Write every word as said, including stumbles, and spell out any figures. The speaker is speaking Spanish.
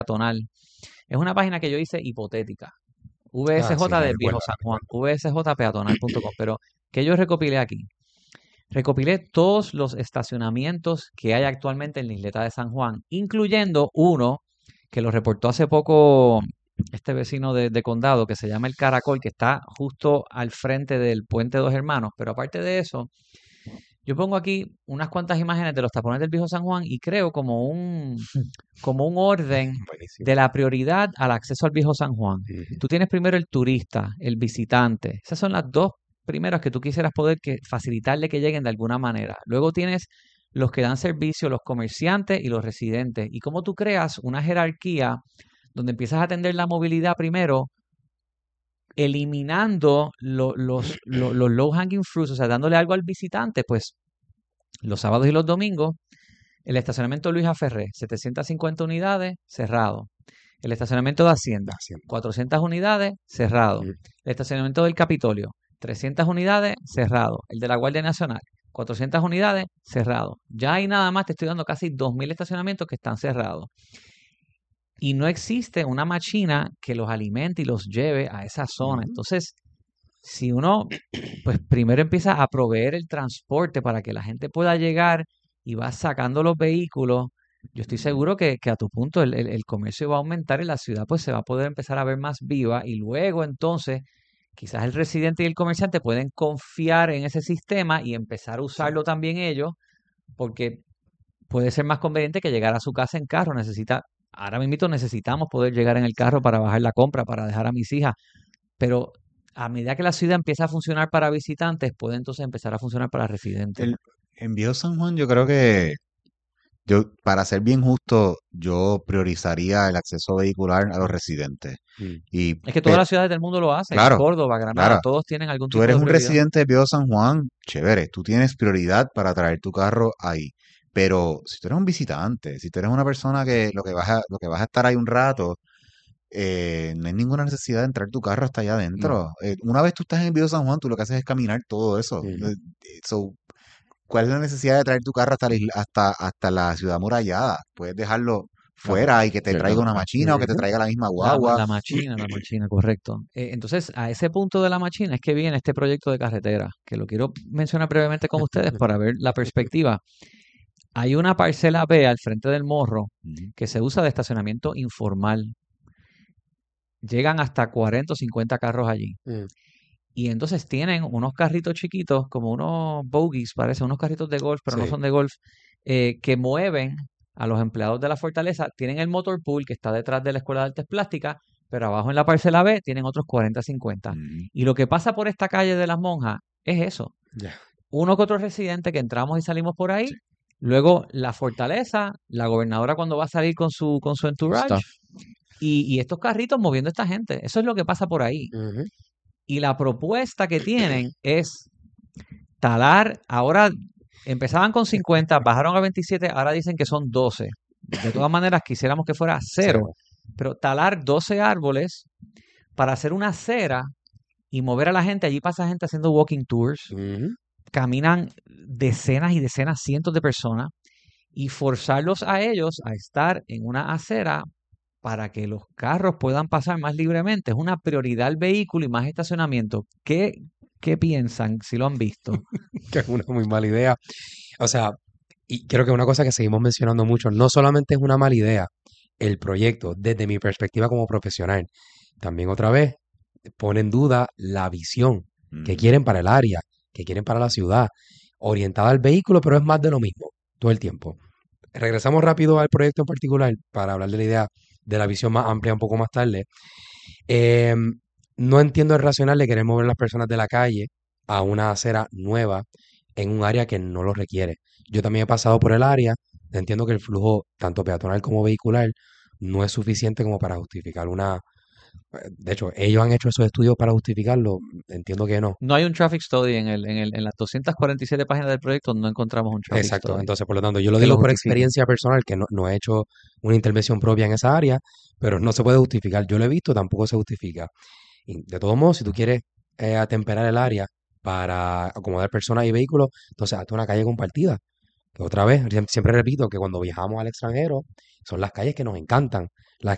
peatonal. Es una página que yo hice hipotética. Ah, sí, V S J la del Viejo recuerdo, la San Juan, recuerdo. v s j peatonal punto com. Pero, ¿qué yo recopilé aquí? Recopilé todos los estacionamientos que hay actualmente en la isleta de San Juan, incluyendo uno que lo reportó hace poco este vecino de, de condado, que se llama El Caracol, que está justo al frente del Puente Dos Hermanos. Pero aparte de eso, yo pongo aquí unas cuantas imágenes de los tapones del Viejo San Juan y creo como un, como un orden de Buenísimo. la prioridad al acceso al Viejo San Juan. Ujú. Tú tienes primero el turista, el visitante. Esas son las dos primeras que tú quisieras poder que facilitarle que lleguen de alguna manera. Luego tienes los que dan servicio, los comerciantes y los residentes. Y cómo tú creas una jerarquía donde empiezas a atender la movilidad primero, eliminando lo- los, lo- los low hanging fruits, o sea, dándole algo al visitante, pues los sábados y los domingos, el estacionamiento Luis A. Ferré, setecientas cincuenta unidades, cerrado. El estacionamiento de Hacienda, Haciendo. cuatrocientas unidades, cerrado. Ujú. El estacionamiento del Capitolio, trescientas unidades, cerrado. El de la Guardia Nacional, cuatrocientas unidades, cerrado. Ya hay nada más, te estoy dando casi dos mil estacionamientos que están cerrados. Y no existe una máquina que los alimente y los lleve a esa zona. Ujú. Entonces, si uno, pues primero empieza a proveer el transporte para que la gente pueda llegar y va sacando los vehículos, yo estoy seguro que, que a tu punto el, el- el comercio va a aumentar y la ciudad pues se va a poder empezar a ver más viva y luego entonces quizás el residente y el comerciante pueden confiar en ese sistema y empezar a Sí. usarlo también ellos porque puede ser más conveniente que llegar a su casa en carro. Necesita, ahora mismo necesitamos poder llegar en el carro para bajar la compra, para dejar a mis hijas, pero a medida que la ciudad empieza a funcionar para visitantes, puede entonces empezar a funcionar para residentes. El, en Viejo San Juan yo creo que, yo, para ser bien justo, yo priorizaría el acceso vehicular a los residentes. Mm. Y, Es que todas pero, las ciudades del mundo lo hacen, claro, Córdoba, Granada, claro, todos tienen algún tú tipo eres de un prioridad. residente de Viejo San Juan, chévere, tú tienes prioridad para traer tu carro ahí. Pero si tú eres un visitante, si tú eres una persona que lo que vas a, lo que vas a estar ahí un rato, eh, no hay ninguna necesidad de entrar tu carro hasta allá No. adentro. Eh, una vez tú estás en Viejo San Juan, tú lo que haces es caminar todo eso. Ujú. Eh, so, ¿cuál es la necesidad de traer tu carro hasta la, isla- hasta, hasta la ciudad amurallada? Puedes dejarlo Claro, fuera y que te traiga ¿verdad? una machina o que te Ujú. traiga la misma La, ma- guagua. la machina, la machina, correcto. Eh, entonces, a ese punto de la machina es que viene este proyecto de carretera, que lo quiero mencionar brevemente con ustedes para ver la perspectiva. Hay una parcela B al frente del morro Ujú. que se usa de estacionamiento informal. Llegan hasta cuarenta o cincuenta carros allí. Mm. Y entonces tienen unos carritos chiquitos, como unos bogies, parece, unos carritos de golf, pero no Sí. son de golf, eh, que mueven a los empleados de la fortaleza. Tienen el motor pool que está detrás de la Escuela de Artes Plásticas, pero abajo en la parcela B tienen otros cuarenta cincuenta. Ujú. Y lo que pasa por esta calle de las monjas es eso. Ya. Uno que otro residente que entramos y salimos por ahí. Sí. Luego la fortaleza, la gobernadora cuando va a salir con su, con su entourage. Stuff. Y, y estos carritos moviendo a esta gente. Eso es lo que pasa por ahí. Ujú. Y la propuesta que tienen es talar, ahora empezaban con cincuenta, bajaron a veintisiete, ahora dicen que son doce. De todas maneras, quisiéramos que fuera cero, Cero. pero talar doce árboles para hacer una acera y mover a la gente. Allí pasa gente haciendo walking tours, Ujú. caminan decenas y decenas, cientos de personas y forzarlos a ellos a estar en una acera para que los carros puedan pasar más libremente. Es una prioridad el vehículo y más estacionamiento. ¿Qué, qué piensan si lo han visto? Que es una muy mala idea. O sea, y creo que una cosa que seguimos mencionando mucho, no solamente es una mala idea el proyecto, desde mi perspectiva como profesional, también otra vez pone en duda la visión que Ujú. quieren para el área, que quieren para la ciudad, orientada al vehículo, pero es más de lo mismo, todo el tiempo. Regresamos rápido al proyecto en particular para hablar de la idea de la visión más amplia un poco más tarde. Eh, no entiendo el racional de querer mover a las personas de la calle a una acera nueva en un área que no lo requiere. Yo también he pasado por el área, entiendo que el flujo tanto peatonal como vehicular no es suficiente como para justificar una... De hecho, ellos han hecho esos estudios para justificarlo, entiendo que no. No hay un traffic study en, el, en, el, en las doscientas cuarenta y siete páginas del proyecto, no encontramos un traffic Exacto, study entonces por lo tanto yo lo que lo digo por justifique. experiencia personal, que no, no he hecho una intervención propia en esa área, pero no se puede justificar. Yo lo he visto, tampoco se justifica. Y de todos modos, si tú quieres eh, atemperar el área para acomodar personas y vehículos, entonces hazte una calle compartida. Que otra vez, siem- siempre repito que cuando viajamos al extranjero, son las calles que nos encantan, las